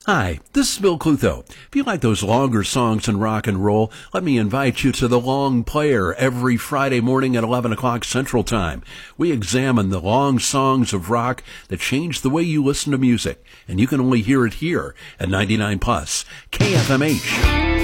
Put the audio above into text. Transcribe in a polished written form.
Hi, this is Bill Clutho. If you like those longer songs in rock and roll, let me invite you to The Long Player every Friday morning at 11 o'clock Central Time. We examine the long songs of rock that changed the way you listen to music, and you can only hear it here at 99 Plus KFMH.